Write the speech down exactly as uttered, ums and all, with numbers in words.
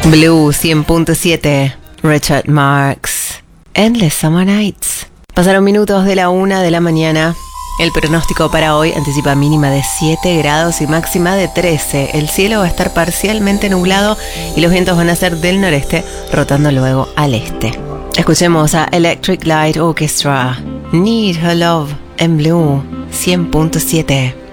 Blue cien punto siete, Richard Marx, Endless Summer Nights. Pasaron minutos de la una de la mañana. El pronóstico para hoy anticipa mínima de siete grados y máxima de trece. El cielo va a estar parcialmente nublado y los vientos van a ser del noreste, rotando luego al este. Escuchemos a Electric Light Orchestra, Need Her Love en Blue cien punto siete.